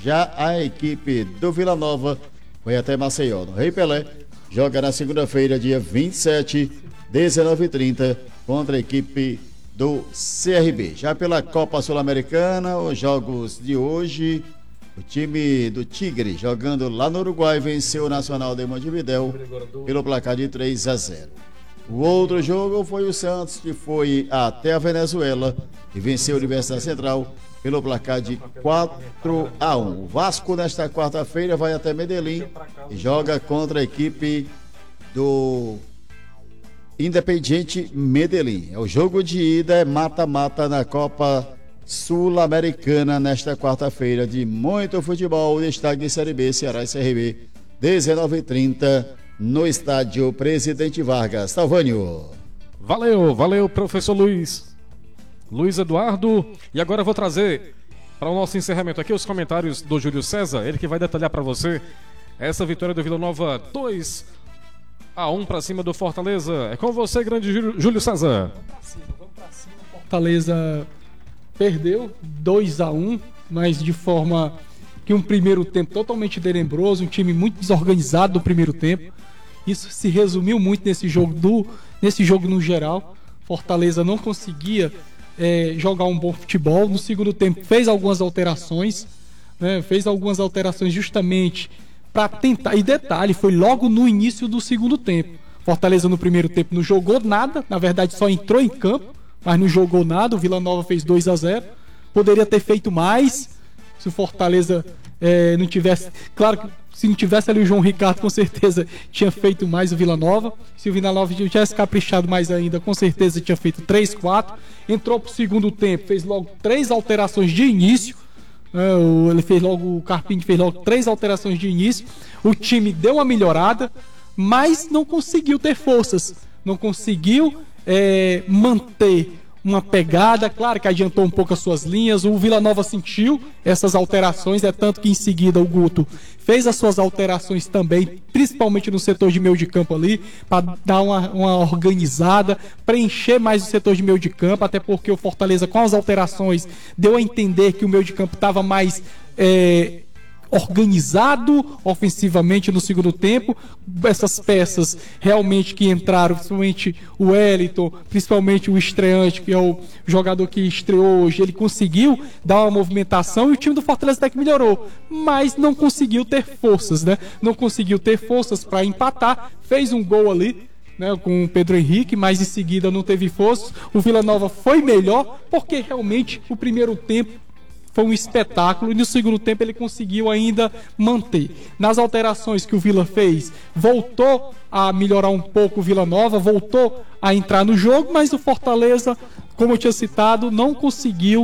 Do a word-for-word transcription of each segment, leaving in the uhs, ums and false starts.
Já a equipe do Vila Nova foi até Maceió. No Rei Pelé joga na segunda-feira, dia vinte e sete, dezenove e trinta, contra a equipe do C R B. Já pela Copa Sul-Americana, os jogos de hoje, o time do Tigre, jogando lá no Uruguai, venceu o Nacional de Montevidéu pelo placar de três a zero. O outro jogo foi o Santos, que foi até a Venezuela e venceu a Universidade Central pelo placar de quatro a um. O Vasco, nesta quarta-feira, vai até Medellín e joga contra a equipe do Independiente Medellín. É o jogo de ida, é mata-mata na Copa Sul-Americana nesta quarta-feira, de muito futebol. Destaque de Série B, Ceará e C R B, dezenove e trinta, no estádio Presidente Vargas. Talvânio. Valeu, valeu, professor Luiz. Luiz Eduardo. E agora eu vou trazer para o nosso encerramento aqui os comentários do Júlio César, ele que vai detalhar para você essa vitória do Vila Nova, dois a um para cima do Fortaleza. É com você, grande Júlio César. Vamos para cima, vamos para cima. Fortaleza perdeu dois a um, mas de forma que um primeiro tempo totalmente tenebroso, um time muito desorganizado do primeiro tempo. Isso se resumiu muito nesse jogo, do, nesse jogo no geral. Fortaleza não conseguia é, jogar um bom futebol. No segundo tempo fez algumas alterações, né, fez algumas alterações justamente para tentar. E detalhe, foi logo no início do segundo tempo. Fortaleza no primeiro tempo não jogou nada, na verdade só entrou em campo, mas não jogou nada. O Vila Nova fez dois a zero. Poderia ter feito mais se o Fortaleza é, não tivesse... Claro que se não tivesse ali o João Ricardo, com certeza tinha feito mais o Vila Nova. Se o Vila Nova tivesse caprichado mais ainda, com certeza tinha feito três, quatro. Entrou pro segundo tempo, fez logo três alterações de início. É, ele fez logo, o Carpini fez logo três alterações de início. O time deu uma melhorada, mas não conseguiu ter forças. Não conseguiu é, manter uma pegada. Claro que adiantou um pouco as suas linhas. O Vila Nova sentiu essas alterações, é tanto que em seguida o Guto fez as suas alterações também, principalmente no setor de meio de campo ali, para dar uma, uma organizada, preencher mais o setor de meio de campo, até porque o Fortaleza, com as alterações, deu a entender que o meio de campo estava mais é, organizado ofensivamente no segundo tempo. Essas peças realmente que entraram, principalmente o Wellington, principalmente o estreante, que é o jogador que estreou hoje, ele conseguiu dar uma movimentação e o time do Fortaleza até que melhorou, mas não conseguiu ter forças, né? Não conseguiu ter forças para empatar. Fez um gol ali, né, com o Pedro Henrique, mas em seguida não teve forças. O Vila Nova foi melhor porque realmente o primeiro tempo foi um espetáculo e no segundo tempo ele conseguiu ainda manter. Nas alterações que o Vila fez, voltou a melhorar um pouco o Vila Nova, voltou a entrar no jogo, mas o Fortaleza, como eu tinha citado, não conseguiu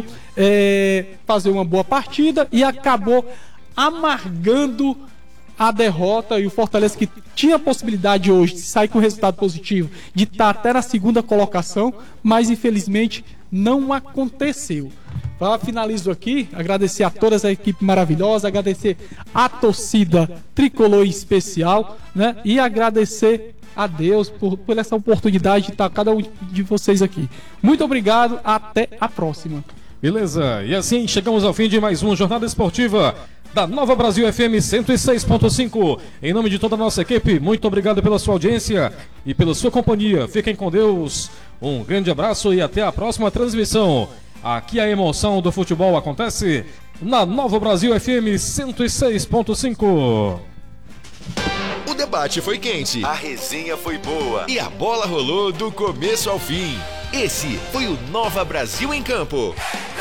é, fazer uma boa partida e acabou amargando a derrota. E o Fortaleza, que tinha a possibilidade hoje de sair com resultado positivo, de estar até na segunda colocação, mas infelizmente não aconteceu. Eu finalizo aqui, agradecer a toda essa equipe maravilhosa, agradecer a torcida tricolor em especial, né? E agradecer a Deus por, por essa oportunidade de estar cada um de vocês aqui. Muito obrigado, até a próxima. Beleza, e assim chegamos ao fim de mais uma jornada esportiva da Nova Brasil F M cento e seis ponto cinco. Em nome de toda a nossa equipe, muito obrigado pela sua audiência e pela sua companhia. Fiquem com Deus, um grande abraço e até a próxima transmissão. Aqui a emoção do futebol acontece na Nova Brasil F M cento e seis ponto cinco. O debate foi quente, a resenha foi boa e a bola rolou do começo ao fim. Esse foi o Nova Brasil em Campo.